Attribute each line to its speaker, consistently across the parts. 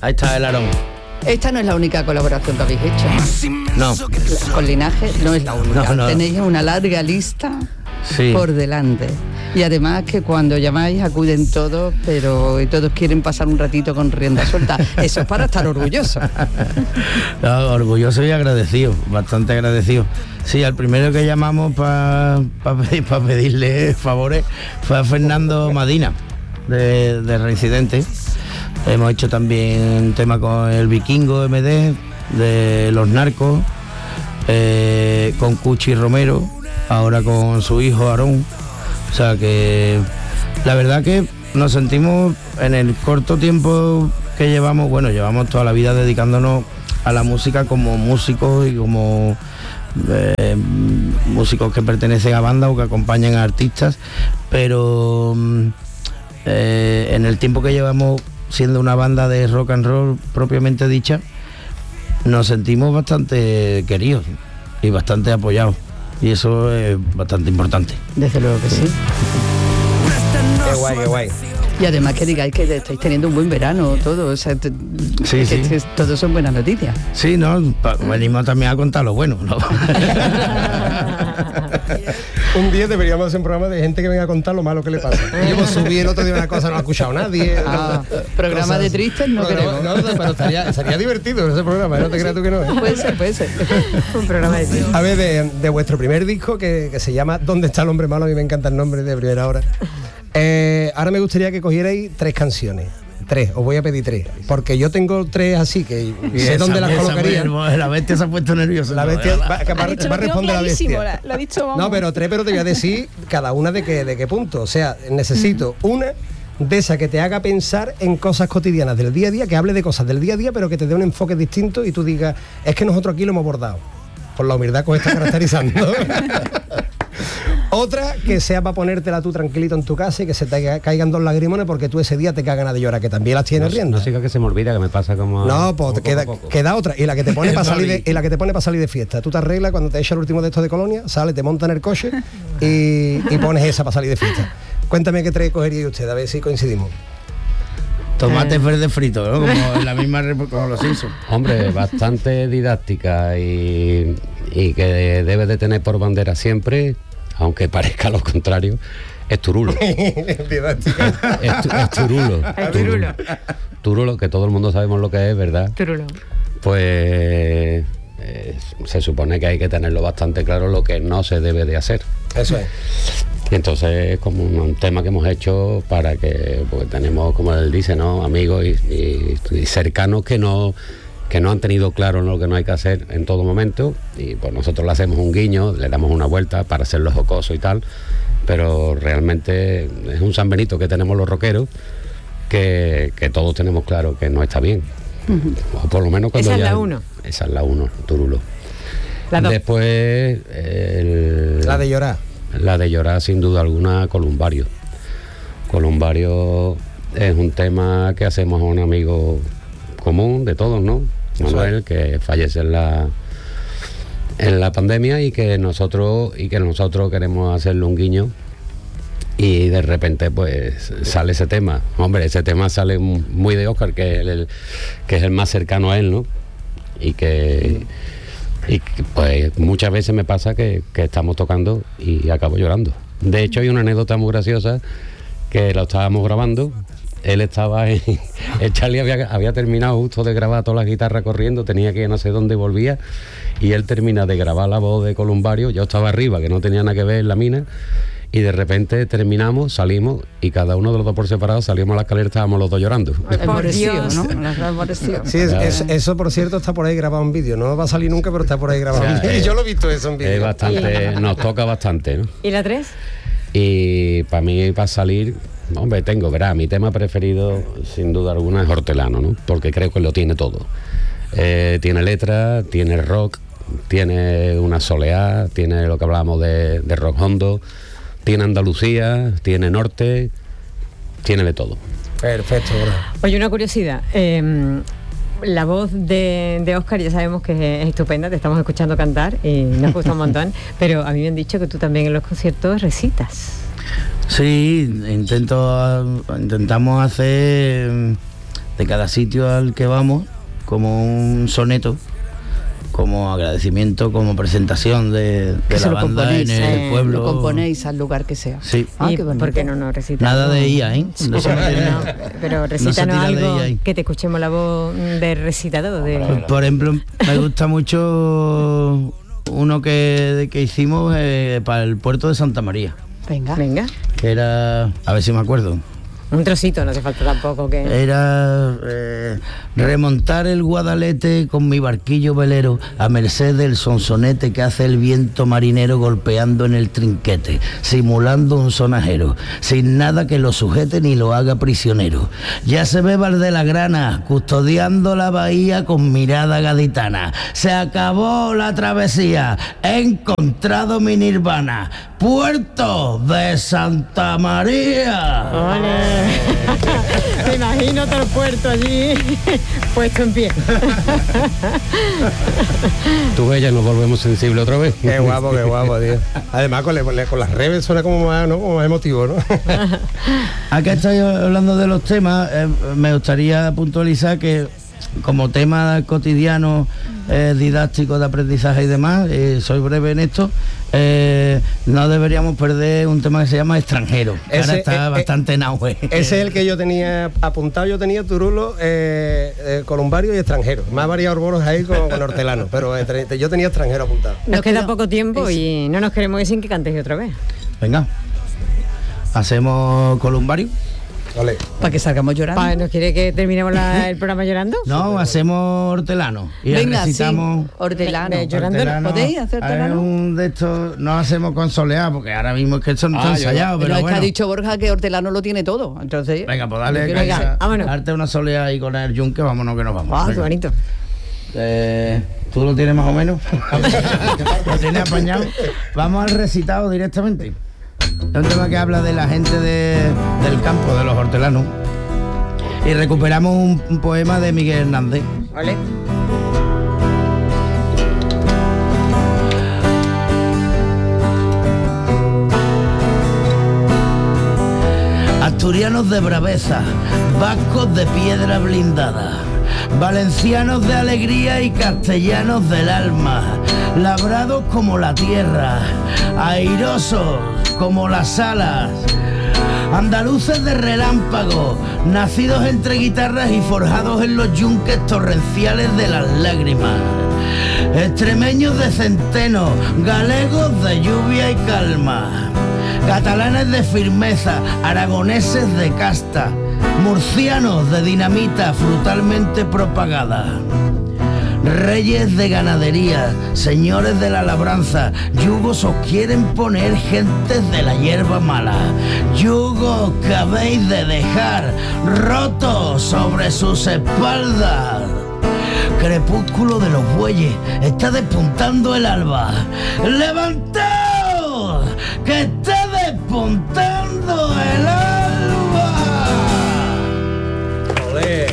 Speaker 1: Ahí está el Aarón.
Speaker 2: Esta no es la única colaboración que habéis hecho.
Speaker 1: No.
Speaker 2: Con Linaje no es la única.
Speaker 1: No.
Speaker 2: Tenéis una larga lista por delante. Y además que cuando llamáis acuden todos, pero todos quieren pasar un ratito con rienda suelta. Eso es para estar orgulloso.
Speaker 1: No, orgulloso y agradecido, bastante agradecido. Sí, al primero que llamamos para pedirle favores fue a Fernando Madina, de Reincidente. Hemos hecho también un tema con el Vikingo MD, de Los Narcos, con Cuchi Romero, ahora con su hijo Aarón. O sea que la verdad que nos sentimos en el corto tiempo que llevamos, bueno, llevamos toda la vida dedicándonos a la música como músicos y como músicos que pertenecen a bandas o que acompañan a artistas, pero en el tiempo que llevamos siendo una banda de rock and roll propiamente dicha, nos sentimos bastante queridos y bastante apoyados, y eso es bastante importante.
Speaker 2: Desde luego que sí.
Speaker 3: Qué guay.
Speaker 2: Y además que digáis que estáis teniendo un buen verano, todo, o sea,
Speaker 1: Sí.
Speaker 2: todo son buenas noticias.
Speaker 1: Sí, no, venimos también a contar lo bueno, ¿no?
Speaker 3: Un día deberíamos hacer un programa de gente que venga a contar lo malo que le pasa. Yo subí el otro día una cosa, no lo ha escuchado nadie.
Speaker 2: Programa
Speaker 3: cosas
Speaker 2: de tristes no queremos.
Speaker 3: No, pero sería divertido ese programa, no te creas tú que no.
Speaker 2: Puede ser. Un programa de tristes.
Speaker 3: A ver, de vuestro primer disco, que se llama ¿Dónde está el hombre malo? A mí me encanta el nombre de primera hora. Ahora me gustaría que cogierais 3 canciones. 3, os voy a pedir 3, porque yo tengo 3 así que sé dónde las colocaría.
Speaker 1: La bestia se ha puesto nerviosa.
Speaker 3: La bestia va a responder la bestia.
Speaker 4: Lo ha dicho, vamos.
Speaker 3: No, pero 3, pero te voy a decir cada una de qué punto. O sea, necesito una de esa que te haga pensar en cosas cotidianas del día a día, que hable de cosas del día a día, pero que te dé un enfoque distinto y tú digas, es que nosotros aquí lo hemos abordado. Por la humildad que os está caracterizando. Otra que sea para ponértela tú tranquilito en tu casa y que se te caigan 2 lagrimones porque tú ese día te cagas de llorar, que también las tienes riendo.
Speaker 5: No siga que se me olvida, que me pasa como...
Speaker 3: No, pues queda otra. Y la que te pone para salir de fiesta. Tú te arreglas cuando te echas el último de estos de Colonia, sales, te montas en el coche y pones esa para salir de fiesta. Cuéntame qué 3 cogería usted, a ver si coincidimos.
Speaker 1: Tomate verde frito, ¿no? Como en la misma como los Simpsons.
Speaker 5: Hombre, bastante didáctica y que debe de tener por bandera siempre, aunque parezca lo contrario, es Turulo. es Turulo. Turulo, que todo el mundo sabemos lo que es, ¿verdad?
Speaker 4: Turulo.
Speaker 5: Pues se supone que hay que tenerlo bastante claro lo que no se debe de hacer.
Speaker 3: Eso es.
Speaker 5: Y entonces es como un tema que hemos hecho para que, porque tenemos, como él dice, ¿no?, amigos y cercanos que no han tenido claro lo que no hay que hacer en todo momento, y pues nosotros le hacemos un guiño, le damos una vuelta para hacerlo jocoso y tal, pero realmente es un San Benito que tenemos los rockeros que todos tenemos claro que no está bien. O por lo menos cuando
Speaker 4: esa
Speaker 5: ya...
Speaker 4: es la 1.
Speaker 5: Esa es la 1, Turulo.
Speaker 4: La 2.
Speaker 5: Después...
Speaker 3: La de llorar.
Speaker 5: La de llorar, sin duda alguna, Columbario. Columbario es un tema que hacemos a un amigo común de todos, ¿no? Manuel, que fallece en la pandemia y que nosotros queremos hacerle un guiño, y de repente pues sale ese tema. Hombre, ese tema sale muy de Óscar, que es el más cercano a él, ¿no? Y que pues muchas veces me pasa que estamos tocando y acabo llorando. De hecho, hay una anécdota muy graciosa, que lo estábamos grabando. Él estaba el Charlie había terminado justo de grabar todas las guitarras corriendo, tenía que ir no sé dónde y volvía, y él termina de grabar la voz de Columbario. Yo estaba arriba, que no tenía nada que ver en la mina, y de repente terminamos, salimos, y cada uno de los dos por separado salimos a la escalera, estábamos los dos llorando.
Speaker 2: Por Dios, ¿no?
Speaker 3: Sí, eso por cierto está por ahí grabado en vídeo. No va a salir nunca, pero está por ahí grabado. O sea, yo lo he visto eso en vídeo.
Speaker 5: Es bastante, nos toca bastante, ¿no?
Speaker 4: ¿Y la 3?
Speaker 5: Y para mí va a salir, hombre, mi tema preferido sin duda alguna es Hortelano, ¿no? Porque creo que lo tiene todo. Tiene letra, tiene rock, tiene una soleá, tiene lo que hablábamos de rock hondo, tiene Andalucía, tiene norte, tiene de todo.
Speaker 3: Perfecto, bro.
Speaker 4: Oye, una curiosidad. La voz de Óscar ya sabemos que es estupenda, te estamos escuchando cantar y nos gusta un montón, pero a mí me han dicho que tú también en los conciertos recitas.
Speaker 1: Sí, intentamos hacer cada sitio al que vamos como un soneto, como agradecimiento, como presentación de la banda en el pueblo.
Speaker 2: Lo componéis al lugar que sea.
Speaker 1: Sí.
Speaker 4: ¿Y por qué no recitas?
Speaker 1: Nada de IA, ¿eh?
Speaker 4: No, pero recítanos algo que te escuchemos la voz de recitador.
Speaker 1: Por ejemplo, me gusta mucho uno que hicimos para el puerto de Santa María.
Speaker 2: Venga.
Speaker 1: Que era, a ver si me acuerdo.
Speaker 4: Un trocito, no hace falta tampoco que...
Speaker 1: Era remontar el Guadalete con mi barquillo velero a merced del sonsonete que hace el viento marinero golpeando en el trinquete, simulando un sonajero, sin nada que lo sujete ni lo haga prisionero. Ya se ve Valdelagrana custodiando la bahía con mirada gaditana. Se acabó la travesía, he encontrado mi nirvana, puerto de Santa María.
Speaker 4: ¡Ole! Me imagino todo el puerto allí puesto en pie.
Speaker 5: Tú ves, ya nos volvemos sensibles otra vez.
Speaker 3: Qué guapo, tío. Además con las redes suena como más, ¿no? Como más emotivo, ¿no?
Speaker 1: Acá estoy hablando de los temas, me gustaría puntualizar que como tema cotidiano, didáctico de aprendizaje y demás, soy breve en esto, no deberíamos perder un tema que se llama extranjero, que ahora está bastante en auge.
Speaker 3: Ese es el que yo tenía apuntado, yo tenía Turulo, columbario y extranjero. Más varios arboros ahí con hortelano, pero yo tenía extranjero apuntado.
Speaker 4: Nos queda poco tiempo y no nos queremos ir sin que cantes otra vez.
Speaker 1: Venga, hacemos columbario.
Speaker 3: Vale.
Speaker 2: Para que salgamos llorando.
Speaker 4: ¿Nos quiere que terminemos el programa llorando?
Speaker 1: No, hacemos hortelano. Y
Speaker 2: venga,
Speaker 1: recitamos.
Speaker 2: Sí, hortelano.
Speaker 4: Llorando.
Speaker 2: ¿Podéis hacer hortelano?
Speaker 1: Un de estos no hacemos con soleá, porque ahora mismo es que esto no está ensayado, pero
Speaker 2: es
Speaker 1: bueno.
Speaker 2: que ha dicho Borja que hortelano lo tiene todo. Entonces,
Speaker 1: venga, pues dale,
Speaker 4: vámonos.
Speaker 1: darte una soleá y con el yunque, vámonos que nos vamos.
Speaker 4: Qué bonito.
Speaker 1: ¿Tú lo tienes más o menos? ¿Lo tienes apañado? Vamos al recitado directamente. Es un tema que habla de la gente del campo, de los hortelanos. Y recuperamos un poema de Miguel Hernández.
Speaker 4: Vale.
Speaker 1: Asturianos de braveza, vascos de piedra blindada, valencianos de alegría y castellanos del alma, labrados como la tierra, airosos como las alas, andaluces de relámpago, nacidos entre guitarras y forjados en los yunques torrenciales de las lágrimas, extremeños de centeno, galegos de lluvia y calma, catalanes de firmeza, aragoneses de casta, murcianos de dinamita frutalmente propagada, reyes de ganadería, señores de la labranza, yugos os quieren poner gentes de la hierba mala, yugos que habéis de dejar rotos sobre sus espaldas. Crepúsculo de los bueyes, está despuntando el alba. ¡Levantaos! ¡Que está despuntando el alba!
Speaker 3: ¡Olé!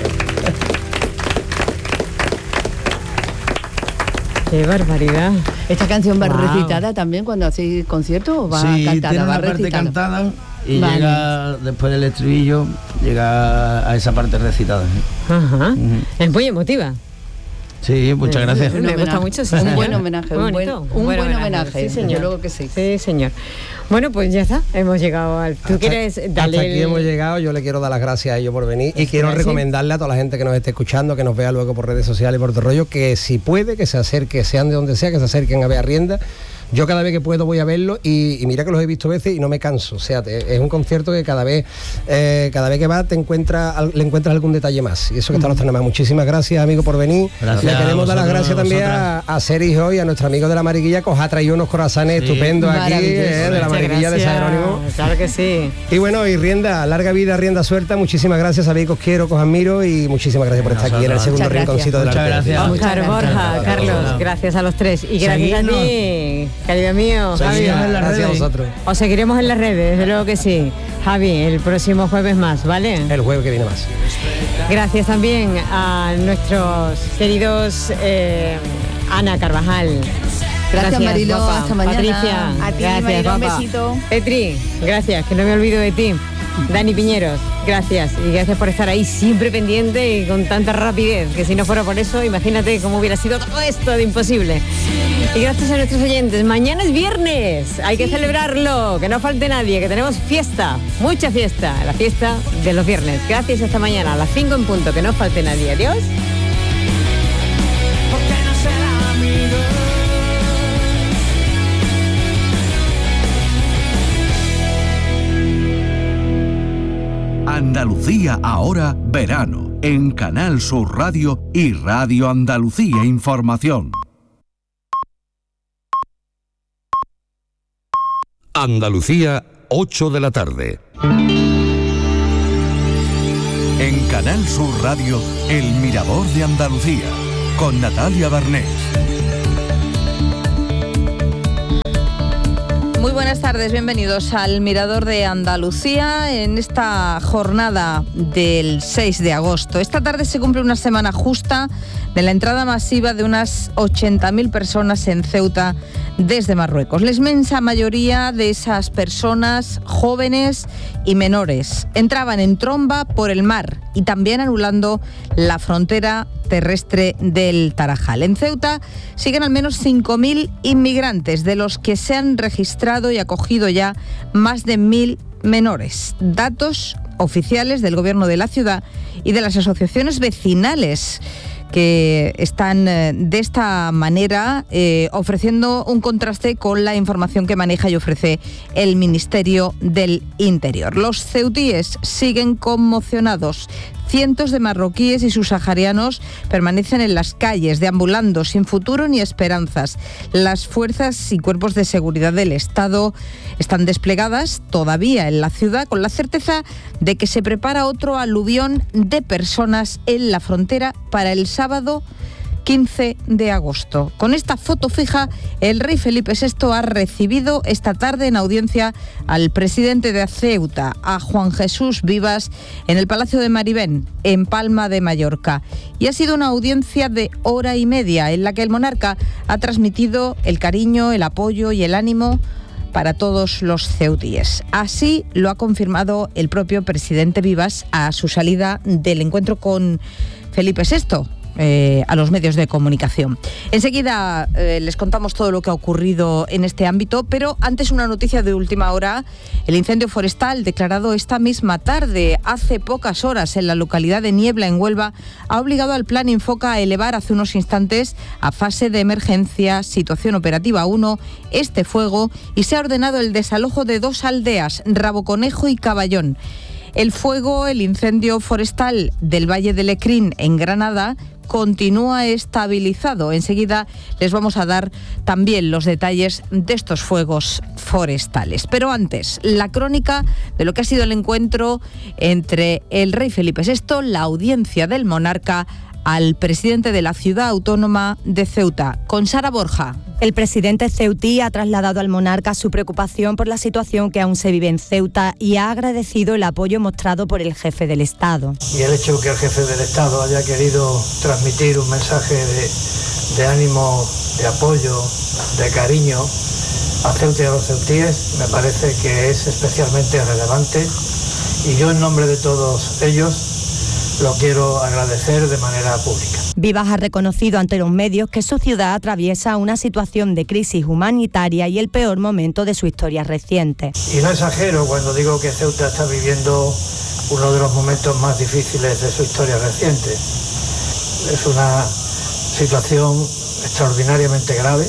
Speaker 4: ¡Qué barbaridad!
Speaker 2: ¿Esta canción va recitada también cuando hacéis concierto o va cantada?
Speaker 1: Tiene una parte cantada y llega después del estribillo, llega a esa parte recitada.
Speaker 4: Ajá. Es muy emotiva.
Speaker 1: Sí, muchas gracias.
Speaker 4: Me gusta mucho, sí,
Speaker 2: un buen homenaje, un buen homenaje.
Speaker 4: Sí, señor.
Speaker 2: Yo luego que sí.
Speaker 4: Sí, señor. Bueno, pues ya está, hemos llegado al... ¿Tú quieres darle
Speaker 3: hasta aquí hemos llegado, yo le quiero dar las gracias a ellos por venir y quiero recomendarle a toda la gente que nos esté escuchando, que nos vea luego por redes sociales y por todo rollo, que si puede, que se acerque, sean de donde sea, que se acerquen a ver a Rienda. Yo cada vez que puedo voy a verlo y mira que los he visto veces y no me canso. O sea, es un concierto que cada vez que vas le encuentras algún detalle más. Y eso que está los tenemos. Muchísimas gracias, amigo, por venir.
Speaker 1: Gracias.
Speaker 3: Le queremos dar las gracias también a Seris hoy, a nuestro amigo de la Mariquilla, que os ha traído unos corazones estupendos aquí, de la Mariquilla de San Jerónimo.
Speaker 4: Claro que sí.
Speaker 3: Y bueno, y Rienda, larga vida, Rienda suelta. Muchísimas gracias, sabéis que os quiero, que os admiro y muchísimas gracias por estar aquí en el segundo rinconcito de la
Speaker 1: Muchas gracias.
Speaker 4: Óscar, Borja, Carlos, gracias a los tres. Y gracias a ti, querido mío.
Speaker 3: Gracias a vosotros.
Speaker 4: Os seguiremos en las redes, desde luego que sí. Javi, el próximo jueves más, ¿vale?
Speaker 3: El jueves que viene más.
Speaker 4: Gracias también a nuestros queridos Ana Carvajal.
Speaker 2: Gracias Marilo,
Speaker 4: guapa.
Speaker 2: hasta mañana.
Speaker 4: Patricia,
Speaker 2: A ti,
Speaker 4: gracias,
Speaker 2: Marilo, un
Speaker 4: guapa.
Speaker 2: besito.
Speaker 4: Petri, gracias, que no me olvido de ti. Dani Piñeros, Gracias, y gracias por estar ahí siempre pendiente y con tanta rapidez, que si no fuera por eso, imagínate cómo hubiera sido todo esto de imposible. Y gracias a nuestros oyentes. Mañana es viernes, hay que celebrarlo, que no falte nadie, que tenemos fiesta, mucha fiesta, la fiesta de los viernes. Gracias, hasta mañana a las 5 en punto, que no falte nadie. Adiós.
Speaker 6: Andalucía ahora verano en Canal Sur Radio y Radio Andalucía Información. Andalucía, 8 de la tarde. En Canal Sur Radio, El Mirador de Andalucía, con Natalia Barnés.
Speaker 2: Muy buenas tardes, bienvenidos al Mirador de Andalucía en esta jornada del 6 de agosto. Esta tarde se cumple una semana justa de la entrada masiva de unas 80.000 personas en Ceuta desde Marruecos. La inmensa mayoría de esas personas, jóvenes y menores, entraban en tromba por el mar y también anulando la frontera terrestre del Tarajal. En Ceuta siguen al menos 5.000 inmigrantes, de los que se han registrado y acogido ya más de 1.000 menores. Datos oficiales del gobierno de la ciudad y de las asociaciones vecinales, que están de esta manera ofreciendo un contraste con la información que maneja y ofrece el Ministerio del Interior. Los ceutíes siguen conmocionados. Cientos de marroquíes y subsaharianos permanecen en las calles, deambulando sin futuro ni esperanzas. Las fuerzas y cuerpos de seguridad del Estado están desplegadas todavía en la ciudad, con la certeza de que se prepara otro aluvión de personas en la frontera para el sábado 15 de agosto. Con esta foto fija, el rey Felipe VI ha recibido esta tarde en audiencia al presidente de Ceuta, a Juan Jesús Vivas, en el Palacio de Maribén, en Palma de Mallorca. Y ha sido una audiencia de hora y media en la que el monarca ha transmitido el cariño, el apoyo y el ánimo para todos los ceutíes. Así lo ha confirmado el propio presidente Vivas a su salida del encuentro con Felipe VI. A los medios de comunicación. Enseguida les contamos todo lo que ha ocurrido en este ámbito, pero antes una noticia de última hora. El incendio forestal declarado esta misma tarde, hace pocas horas, en la localidad de Niebla, en Huelva, ha obligado al Plan Infoca a elevar hace unos instantes a fase de emergencia, situación operativa 1, este fuego, y se ha ordenado el desalojo de 2 aldeas, Raboconejo y Caballón. El fuego, el incendio forestal del Valle de Lecrín, en Granada, continúa estabilizado. Enseguida les vamos a dar también los detalles de estos fuegos forestales. Pero antes, la crónica de lo que ha sido el encuentro entre el rey Felipe VI, la audiencia del monarca, al presidente de la ciudad autónoma de Ceuta, con Sara Borja.
Speaker 7: El presidente ceutí ha trasladado al monarca su preocupación por la situación que aún se vive en Ceuta y ha agradecido el apoyo mostrado por el jefe del Estado.
Speaker 8: Y el hecho que el jefe del Estado haya querido transmitir un mensaje de ánimo, de apoyo, de cariño a Ceuta y a los ceutíes, me parece que es especialmente relevante, y yo en nombre de todos ellos lo quiero agradecer de manera pública.
Speaker 7: Vivas ha reconocido ante los medios que su ciudad atraviesa una situación de crisis humanitaria y el peor momento de su historia reciente.
Speaker 8: Y no exagero cuando digo que Ceuta está viviendo uno de los momentos más difíciles de su historia reciente. Es una situación extraordinariamente grave,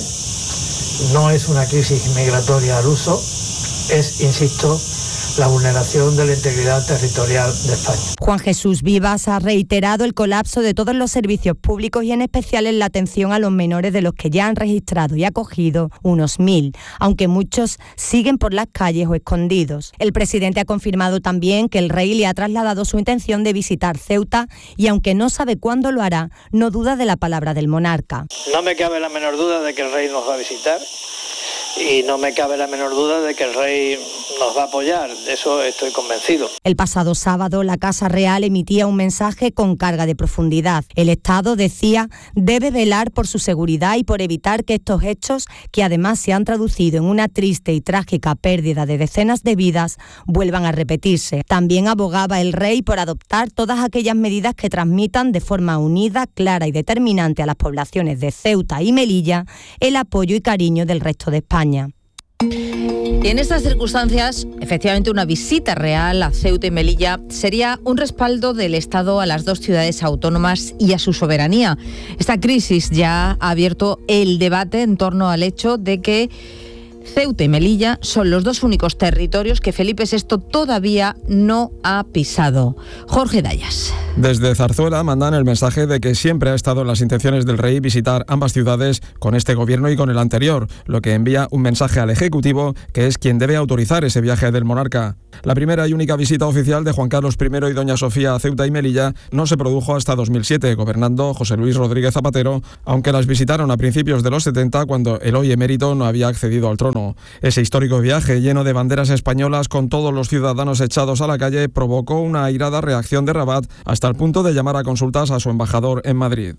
Speaker 8: no es una crisis migratoria al uso, es, insisto, la vulneración de la integridad territorial de España.
Speaker 7: Juan Jesús Vivas ha reiterado el colapso de todos los servicios públicos y en especial en la atención a los menores, de los que ya han registrado y acogido unos 1.000, aunque muchos siguen por las calles o escondidos. El presidente ha confirmado también que el rey le ha trasladado su intención de visitar Ceuta y, aunque no sabe cuándo lo hará, no duda de la palabra del monarca.
Speaker 8: No me cabe la menor duda de que el rey nos va a visitar y no me cabe la menor duda de que el rey nos va a apoyar, de eso estoy convencido.
Speaker 7: El pasado sábado, la Casa Real emitía un mensaje con carga de profundidad. El Estado, decía, debe velar por su seguridad y por evitar que estos hechos, que además se han traducido en una triste y trágica pérdida de decenas de vidas, vuelvan a repetirse. También abogaba el rey por adoptar todas aquellas medidas que transmitan de forma unida, clara y determinante a las poblaciones de Ceuta y Melilla el apoyo y cariño del resto de España.
Speaker 2: Y en estas circunstancias, efectivamente, una visita real a Ceuta y Melilla sería un respaldo del Estado a las dos ciudades autónomas y a su soberanía. Esta crisis ya ha abierto el debate en torno al hecho de que Ceuta y Melilla son los dos únicos territorios que Felipe VI todavía no ha pisado. Jorge Dayas.
Speaker 9: Desde Zarzuela mandan el mensaje de que siempre ha estado en las intenciones del rey visitar ambas ciudades con este gobierno y con el anterior, lo que envía un mensaje al Ejecutivo, que es quien debe autorizar ese viaje del monarca. La primera y única visita oficial de Juan Carlos I y doña Sofía a Ceuta y Melilla no se produjo hasta 2007, gobernando José Luis Rodríguez Zapatero, aunque las visitaron a principios de los 70, cuando el hoy emérito no había accedido al trono. Ese histórico viaje, lleno de banderas españolas con todos los ciudadanos echados a la calle, provocó una airada reacción de Rabat, hasta el punto de llamar a consultas a su embajador en Madrid.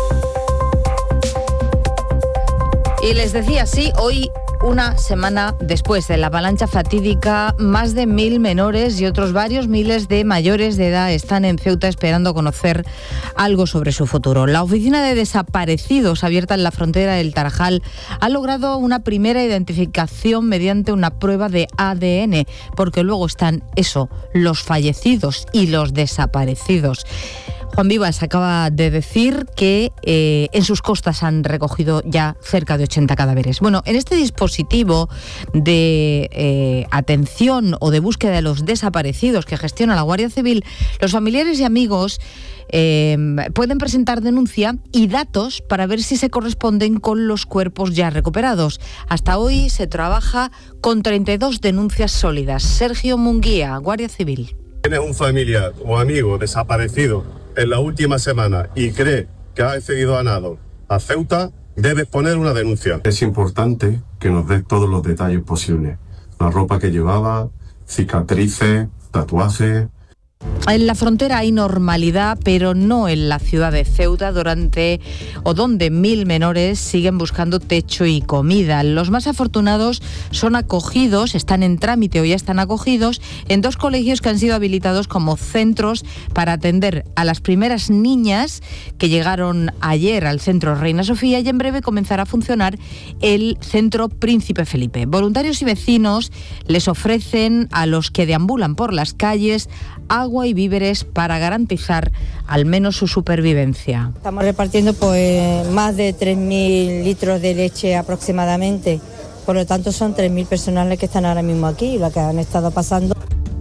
Speaker 2: Y les decía, sí, hoy, una semana después de la avalancha fatídica, más de 1.000 menores y otros varios miles de mayores de edad están en Ceuta esperando conocer algo sobre su futuro. La oficina de desaparecidos abierta en la frontera del Tarajal ha logrado una primera identificación mediante una prueba de ADN, porque luego están los fallecidos y los desaparecidos. Juan Vivas acaba de decir que en sus costas han recogido ya cerca de 80 cadáveres. Bueno, en este dispositivo de atención o de búsqueda de los desaparecidos que gestiona la Guardia Civil, los familiares y amigos pueden presentar denuncia y datos para ver si se corresponden con los cuerpos ya recuperados. Hasta hoy se trabaja con 32 denuncias sólidas. Sergio Munguía, Guardia Civil.
Speaker 10: Tienes un familiar o amigo desaparecido en la última semana y cree que ha accedido a nado a Ceuta, debes poner una denuncia.
Speaker 11: Es importante que nos dé todos los detalles posibles. La ropa que llevaba, cicatrices, tatuajes.
Speaker 2: En la frontera hay normalidad, pero no en la ciudad de Ceuta, donde 1.000 menores siguen buscando techo y comida. Los más afortunados son acogidos, están en trámite o ya están acogidos en 2 colegios que han sido habilitados como centros para atender a las primeras niñas que llegaron ayer al centro Reina Sofía, y en breve comenzará a funcionar el centro Príncipe Felipe. Voluntarios y vecinos les ofrecen a los que deambulan por las calles agua y víveres para garantizar al menos su supervivencia.
Speaker 12: Estamos repartiendo más de 3.000 litros de leche aproximadamente. Por lo tanto, son 3.000 personas que están ahora mismo aquí, las que han estado pasando.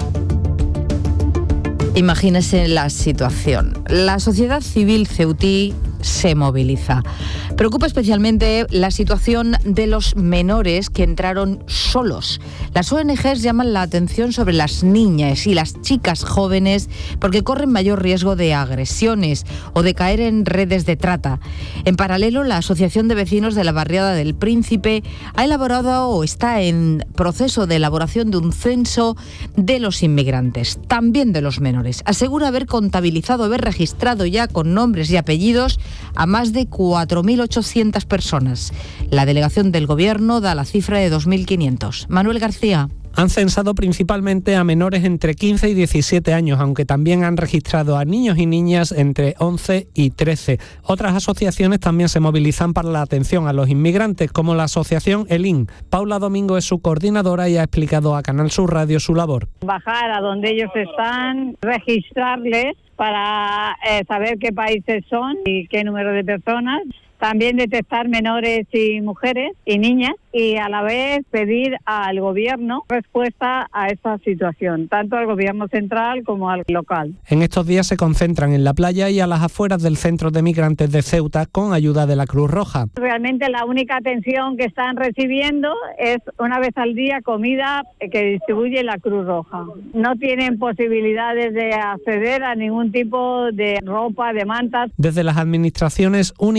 Speaker 2: Imagínese la situación. La sociedad civil ceutí se moviliza. Preocupa especialmente la situación de los menores que entraron solos. Las ONGs llaman la atención sobre las niñas y las chicas jóvenes porque corren mayor riesgo de agresiones o de caer en redes de trata. En paralelo, la Asociación de Vecinos de la Barriada del Príncipe ha elaborado o está en proceso de elaboración de un censo de los inmigrantes, también de los menores. Asegura haber contabilizado, haber registrado ya con nombres y apellidos a más de 4.800 personas. La delegación del Gobierno da la cifra de 2.500. Manuel García.
Speaker 13: Han censado principalmente a menores entre 15 y 17 años, aunque también han registrado a niños y niñas entre 11 y 13. Otras asociaciones también se movilizan para la atención a los inmigrantes, como la asociación ELIN. Paula Domingo es su coordinadora y ha explicado a Canal Sur Radio su labor.
Speaker 14: Bajar a donde ellos están, registrarles para saber qué países son y qué número de personas. También detectar menores y mujeres y niñas, y a la vez pedir al gobierno respuesta a esta situación, tanto al gobierno central como al local.
Speaker 13: En estos días se concentran en la playa y a las afueras del centro de migrantes de Ceuta con ayuda de la Cruz Roja.
Speaker 14: Realmente la única atención que están recibiendo es una vez al día comida que distribuye la Cruz Roja. No tienen posibilidades de acceder a ningún tipo de ropa, de mantas.
Speaker 13: Desde las administraciones únicamente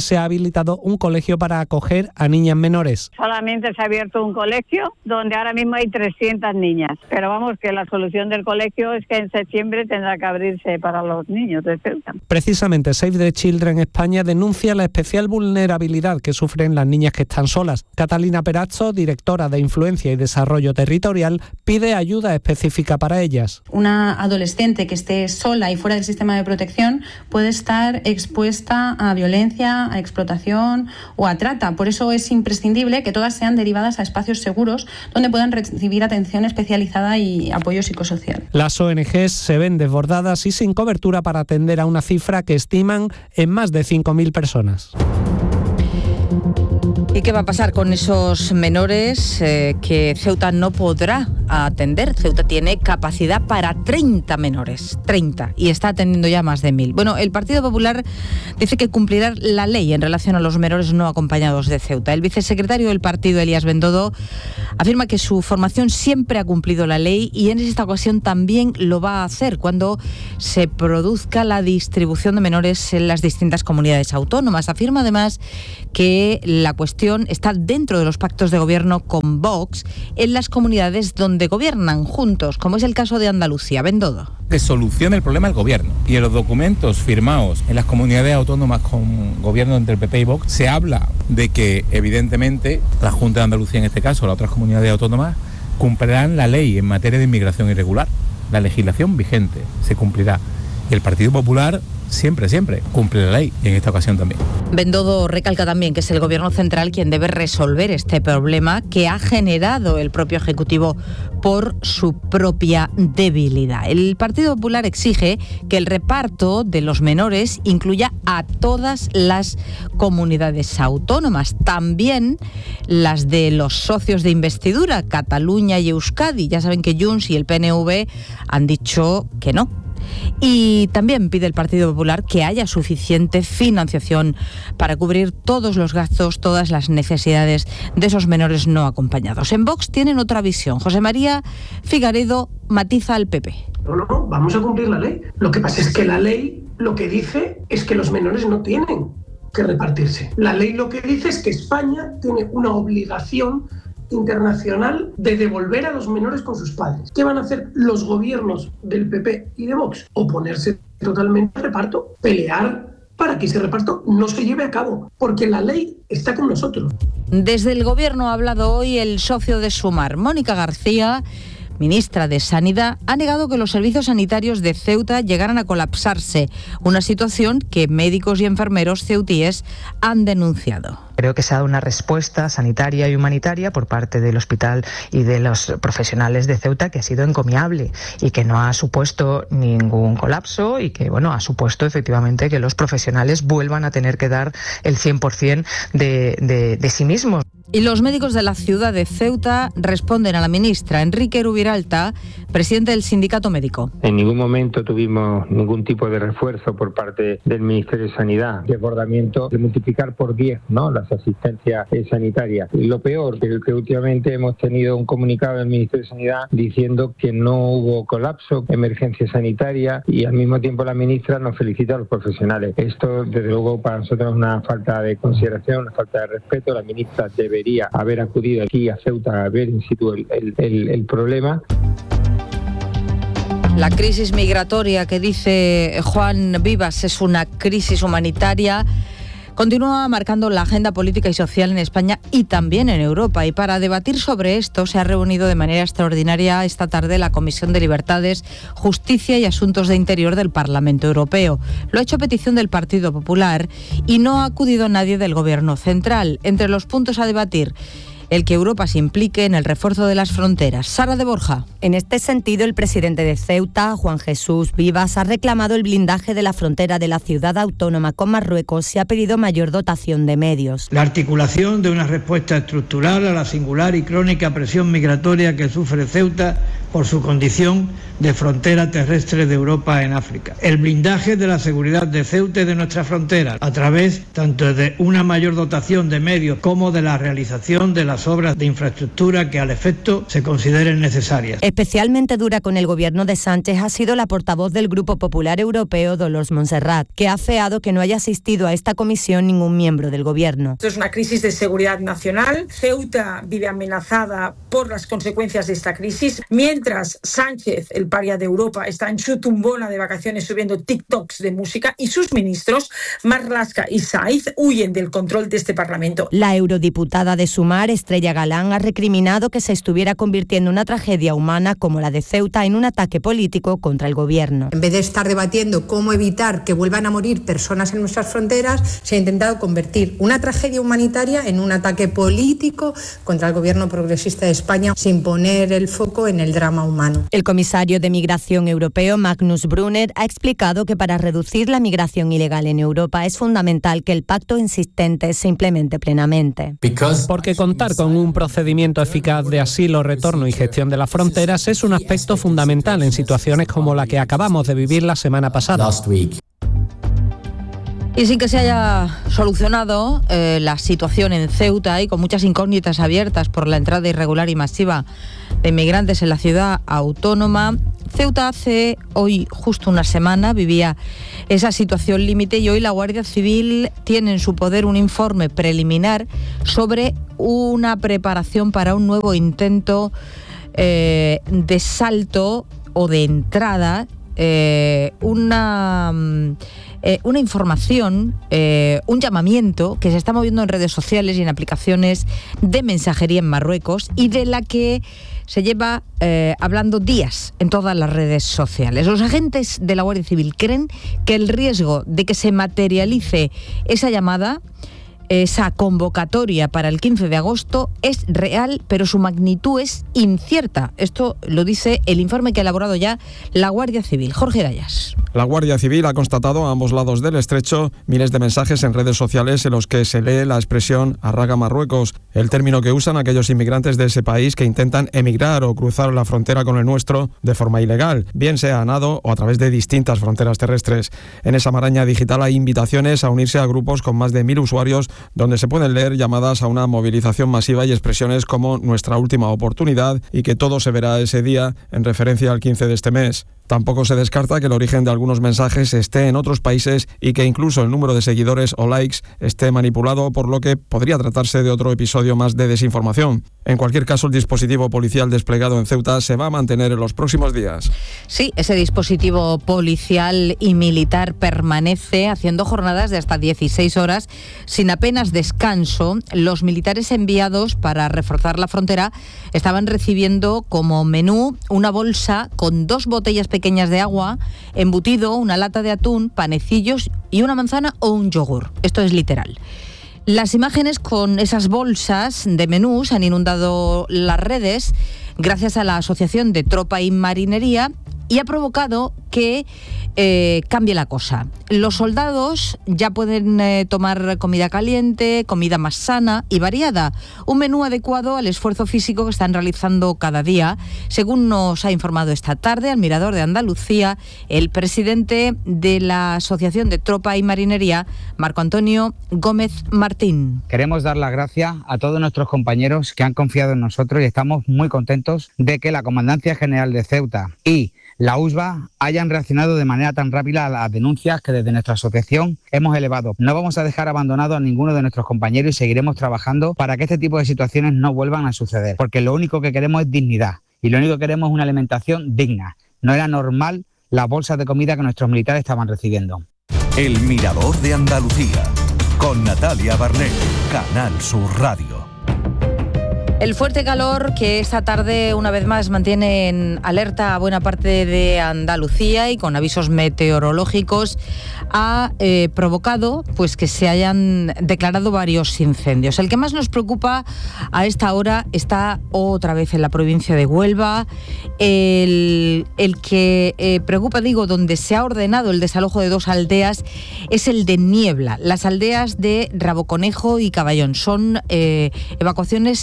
Speaker 13: se ha habilitado un colegio para acoger a niñas menores.
Speaker 14: Solamente se ha abierto un colegio donde ahora mismo hay 300 niñas, pero vamos, que la solución del colegio es que en septiembre tendrá que abrirse para los niños de Ceuta.
Speaker 13: Precisamente Save the Children España denuncia la especial vulnerabilidad que sufren las niñas que están solas. Catalina Perazzo, directora de Influencia y Desarrollo Territorial, pide ayuda específica para ellas.
Speaker 15: Una adolescente que esté sola y fuera del sistema de protección puede estar expuesta a violencia, a explotación o a trata. Por eso es imprescindible que todas sean derivadas a espacios seguros donde puedan recibir atención especializada y apoyo psicosocial.
Speaker 13: Las ONGs se ven desbordadas y sin cobertura para atender a una cifra que estiman en más de 5.000 personas.
Speaker 2: ¿Y qué va a pasar con esos menores que Ceuta no podrá atender? Ceuta tiene capacidad para 30 menores, 30, y está atendiendo ya más de 1.000. Bueno, el Partido Popular dice que cumplirá la ley en relación a los menores no acompañados de Ceuta. El vicesecretario del partido, Elías Bendodo, afirma que su formación siempre ha cumplido la ley y en esta ocasión también lo va a hacer cuando se produzca la distribución de menores en las distintas comunidades autónomas. Afirma además que la cuestión está dentro de los pactos de gobierno con Vox en las comunidades donde gobiernan juntos, como es el caso de Andalucía. Bendodo.
Speaker 16: Que solucione el problema el gobierno. Y en los documentos firmados en las comunidades autónomas con gobierno entre el PP y Vox se habla de que evidentemente la Junta de Andalucía, en este caso, las otras comunidades autónomas, cumplirán la ley en materia de inmigración irregular. La legislación vigente se cumplirá. Y el Partido Popular siempre cumple la ley, y en esta ocasión también.
Speaker 2: Bendodo recalca también que es el Gobierno central quien debe resolver este problema que ha generado el propio Ejecutivo por su propia debilidad. El Partido Popular exige que el reparto de los menores incluya a todas las comunidades autónomas, también las de los socios de investidura, Cataluña y Euskadi. Ya saben que Junts y el PNV han dicho que no. Y también pide el Partido Popular que haya suficiente financiación para cubrir todos los gastos, todas las necesidades de esos menores no acompañados. En Vox tienen otra visión. José María Figaredo matiza al PP.
Speaker 17: No, vamos a cumplir la ley. Lo que pasa es que la ley lo que dice es que los menores no tienen que repartirse. La ley lo que dice es que España tiene una obligación internacional de devolver a los menores con sus padres. ¿Qué van a hacer los gobiernos del PP y de Vox? Oponerse totalmente al reparto, pelear para que ese reparto no se lleve a cabo, porque la ley está con nosotros.
Speaker 2: Desde el Gobierno ha hablado hoy el socio de Sumar, Mónica García, ministra de Sanidad, ha negado que los servicios sanitarios de Ceuta llegaran a colapsarse, una situación que médicos y enfermeros ceutíes han denunciado.
Speaker 18: Creo que se ha dado una respuesta sanitaria y humanitaria por parte del hospital y de los profesionales de Ceuta que ha sido encomiable y que no ha supuesto ningún colapso y que, ha supuesto efectivamente que los profesionales vuelvan a tener que dar el 100% de sí mismos.
Speaker 2: Y los médicos de la ciudad de Ceuta responden a la ministra. Enrique Rubiralta, presidente del sindicato médico.
Speaker 19: En ningún momento tuvimos ningún tipo de refuerzo por parte del Ministerio de Sanidad, desbordamiento de multiplicar por 10, las asistencias sanitarias. Y lo peor, que últimamente hemos tenido un comunicado del Ministerio de Sanidad diciendo que no hubo colapso, emergencia sanitaria, y al mismo tiempo la ministra nos felicita a los profesionales. Esto, desde luego, para nosotros es una falta de consideración, una falta de respeto. La ministra debería haber acudido aquí a Ceuta a ver in situ el problema.
Speaker 2: La crisis migratoria que dice Juan Vivas es una crisis humanitaria. Continúa marcando la agenda política y social en España y también en Europa. Y para debatir sobre esto se ha reunido de manera extraordinaria esta tarde la Comisión de Libertades, Justicia y Asuntos de Interior del Parlamento Europeo. Lo ha hecho a petición del Partido Popular y no ha acudido nadie del Gobierno central. Entre los puntos a debatir, el que Europa se implique en el refuerzo de las fronteras. Sara de Borja.
Speaker 7: En este sentido, el presidente de Ceuta, Juan Jesús Vivas, ha reclamado el blindaje de la frontera de la ciudad autónoma con Marruecos y ha pedido mayor dotación de medios.
Speaker 20: La articulación de una respuesta estructural a la singular y crónica presión migratoria que sufre Ceuta por su condición de frontera terrestre de Europa en África. El blindaje de la seguridad de Ceuta y de nuestra frontera, a través tanto de una mayor dotación de medios como de la realización de las obras de infraestructura que al efecto se consideren necesarias.
Speaker 7: Especialmente dura con el gobierno de Sánchez ha sido la portavoz del Grupo Popular Europeo, Dolors Montserrat, que ha afeado que no haya asistido a esta comisión ningún miembro del gobierno.
Speaker 21: Esto es una crisis de seguridad nacional. Ceuta vive amenazada por las consecuencias de esta crisis, mientras Sánchez, el paria de Europa, está en su tumbona de vacaciones subiendo TikToks de música y sus ministros, Marlaska y Saiz, huyen del control de este Parlamento.
Speaker 7: La eurodiputada de Sumar, Estrella Galán, ha recriminado que se estuviera convirtiendo una tragedia humana como la de Ceuta en un ataque político contra el gobierno.
Speaker 22: En vez de estar debatiendo cómo evitar que vuelvan a morir personas en nuestras fronteras, se ha intentado convertir una tragedia humanitaria en un ataque político contra el gobierno progresista de España, sin poner el foco en el drama humano.
Speaker 7: El comisario de Migración europeo, Magnus Brunner, ha explicado que para reducir la migración ilegal en Europa es fundamental que el pacto insistente se implemente plenamente.
Speaker 13: Porque contar con un procedimiento eficaz de asilo, retorno y gestión de las fronteras es un aspecto fundamental en situaciones como la que acabamos de vivir la semana pasada.
Speaker 2: Y sin que se haya solucionado la situación en Ceuta y con muchas incógnitas abiertas por la entrada irregular y masiva de inmigrantes en la ciudad autónoma, Ceuta hace hoy justo una semana vivía esa situación límite y hoy la Guardia Civil tiene en su poder un informe preliminar sobre una preparación para un nuevo intento de salto o de entrada, una información, un llamamiento que se está moviendo en redes sociales y en aplicaciones de mensajería en Marruecos y de la que se lleva hablando días en todas las redes sociales. Los agentes de la Guardia Civil creen que el riesgo de que se materialice esa llamada, esa convocatoria para el 15 de agosto es real, pero su magnitud es incierta. Esto lo dice el informe que ha elaborado ya la Guardia Civil. Jorge Gayas.
Speaker 9: La Guardia Civil ha constatado a ambos lados del estrecho miles de mensajes en redes sociales en los que se lee la expresión "arraga Marruecos", el término que usan aquellos inmigrantes de ese país que intentan emigrar o cruzar la frontera con el nuestro de forma ilegal, bien sea a nado o a través de distintas fronteras terrestres. En esa maraña digital hay invitaciones a unirse a grupos con más de 1.000 usuarios donde se pueden leer llamadas a una movilización masiva y expresiones como "nuestra última oportunidad" y que todo se verá ese día, en referencia al 15 de este mes. Tampoco se descarta que el origen de algunos mensajes esté en otros países y que incluso el número de seguidores o likes esté manipulado, por lo que podría tratarse de otro episodio más de desinformación. En cualquier caso, el dispositivo policial desplegado en Ceuta se va a mantener en los próximos días.
Speaker 2: Sí, ese dispositivo policial y militar permanece haciendo jornadas de hasta 16 horas sin apenas descanso. Los militares enviados para reforzar la frontera estaban recibiendo como menú una bolsa con 2 botellas pequeñas de agua, embutido, una lata de atún, panecillos y una manzana o un yogur. Esto es literal. Las imágenes con esas bolsas de menús han inundado las redes gracias a la Asociación de Tropa y Marinería y ha provocado que cambie la cosa. Los soldados ya pueden tomar comida caliente, comida más sana y variada, un menú adecuado al esfuerzo físico que están realizando cada día, según nos ha informado esta tarde al Mirador de Andalucía el presidente de la Asociación de Tropa y Marinería, Marco Antonio Gómez Martín.
Speaker 23: Queremos dar las gracias a todos nuestros compañeros que han confiado en nosotros y estamos muy contentos de que la Comandancia General de Ceuta y la USBA hayan reaccionado de manera tan rápida a las denuncias que desde nuestra asociación hemos elevado. No vamos a dejar abandonado a ninguno de nuestros compañeros y seguiremos trabajando para que este tipo de situaciones no vuelvan a suceder, porque lo único que queremos es dignidad y lo único que queremos es una alimentación digna. No era normal las bolsas de comida que nuestros militares estaban recibiendo.
Speaker 6: El Mirador de Andalucía, con Natalia Barnett, Canal Sur Radio.
Speaker 2: El fuerte calor que esta tarde una vez más mantiene en alerta a buena parte de Andalucía y con avisos meteorológicos ha provocado pues que se hayan declarado varios incendios. El que más nos preocupa a esta hora está otra vez en la provincia de Huelva. El que preocupa, donde se ha ordenado el desalojo de 2 aldeas es el de Niebla. Las aldeas de Raboconejo y Caballón son evacuaciones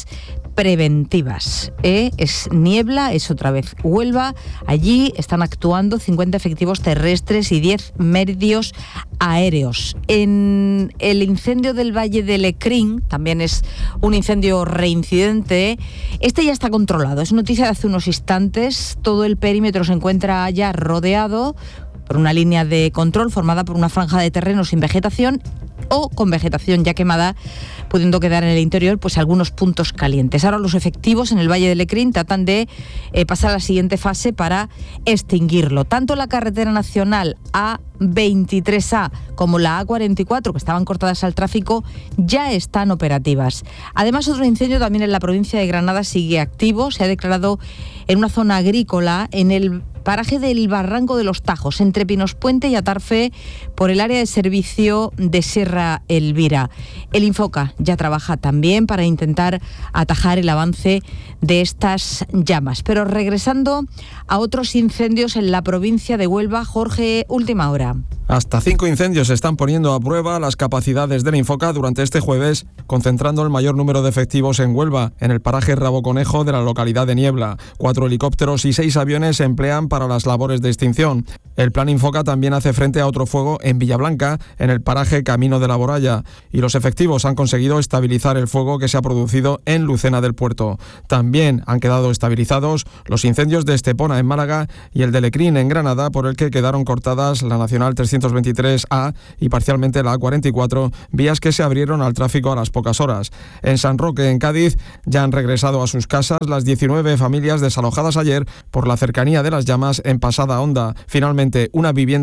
Speaker 2: preventivas. Es Niebla, es otra vez Huelva. Allí están actuando 50 efectivos terrestres y 10 medios aéreos. En el incendio del Valle de Lecrín, también es un incendio reincidente, este ya está controlado. Es noticia de hace unos instantes. Todo el perímetro se encuentra ya rodeado por una línea de control formada por una franja de terreno sin vegetación o con vegetación ya quemada, pudiendo quedar en el interior pues algunos puntos calientes. Ahora los efectivos en el Valle de Lecrín tratan de pasar a la siguiente fase para extinguirlo. Tanto la carretera nacional A23A como la A44, que estaban cortadas al tráfico, ya están operativas. Además, otro incendio también en la provincia de Granada sigue activo. Se ha declarado en una zona agrícola, en el paraje del Barranco de los Tajos, entre Pinospuente y Atarfe, por el área de servicio de Sierra Elvira. El Infoca ya trabaja también para intentar atajar el avance de estas llamas. Pero regresando a otros incendios en la provincia de Huelva, Jorge, última hora.
Speaker 9: Hasta 5 incendios están poniendo a prueba las capacidades del Infoca durante este jueves, concentrando el mayor número de efectivos en Huelva, en el paraje Rabo Conejo de la localidad de Niebla. 4 helicópteros y 6 aviones se emplean para las labores de extinción. El plan Infoca también hace frente a otro fuego en Villablanca, en el paraje Camino de la Boralla, y los efectivos han conseguido estabilizar el fuego que se ha producido en Lucena del Puerto. También han quedado estabilizados los incendios de Estepona en Málaga y el de Lecrín en Granada, por el que quedaron cortadas la Nacional 323A y parcialmente la A44, vías que se abrieron al tráfico a las pocas horas. En San Roque, en Cádiz, ya han regresado a sus casas las 19 familias desalojadas ayer por la cercanía de las llamas en Pasada Honda. Finalmente, una vivienda